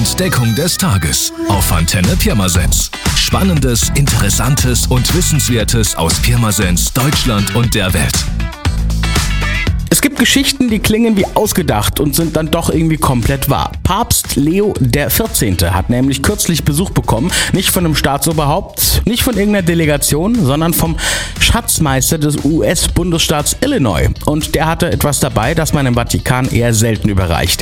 Entdeckung des Tages auf Antenne Pirmasens. Spannendes, Interessantes und Wissenswertes aus Pirmasens, Deutschland und der Welt. Es gibt Geschichten, die klingen wie ausgedacht und sind dann doch irgendwie komplett wahr. Papst Leo XIV. Hat nämlich kürzlich Besuch bekommen, nicht von einem Staatsoberhaupt, nicht von irgendeiner Delegation, sondern vom Schatzmeister des US-Bundesstaats Illinois. Und der hatte etwas dabei, das man im Vatikan eher selten überreicht.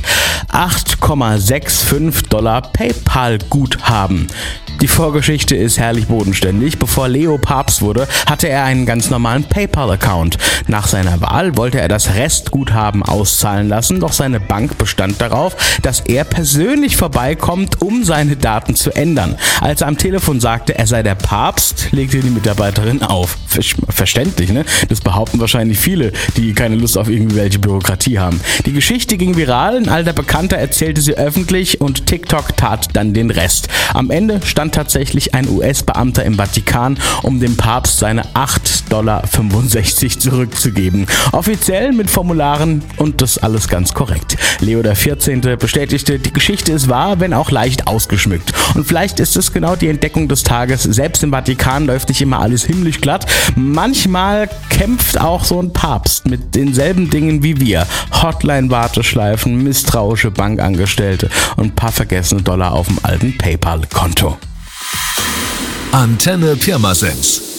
$8,65 PayPal-Guthaben. Die Vorgeschichte ist herrlich bodenständig. Bevor Leo Papst wurde, hatte er einen ganz normalen PayPal-Account. Nach seiner Wahl wollte er das Restguthaben auszahlen lassen, doch seine Bank bestand darauf, dass er persönlich vorbeikommt, um seine Daten zu ändern. Als er am Telefon sagte, er sei der Papst, legte die Mitarbeiterin auf. Verständlich, ne? Das behaupten wahrscheinlich viele, die keine Lust auf irgendwelche Bürokratie haben. Die Geschichte ging viral, ein alter Bekannter erzählte sie öffentlich und TikTok tat dann den Rest. Am Ende stand tatsächlich ein US-Beamter im Vatikan, um dem Papst seine $8,65 zurückzugeben. Offiziell mit Formularen und das alles ganz korrekt. Leo XIV. Bestätigte, die Geschichte ist wahr, wenn auch leicht ausgeschmückt. Und vielleicht ist es genau die Entdeckung des Tages. Selbst im Vatikan läuft nicht immer alles himmlisch glatt. Manchmal kämpft auch so ein Papst mit denselben Dingen wie wir. Hotline-Warteschleifen, misstrauische Bankangestellte und ein paar vergessene Dollar auf dem alten PayPal-Konto. Antenne Pirmasens.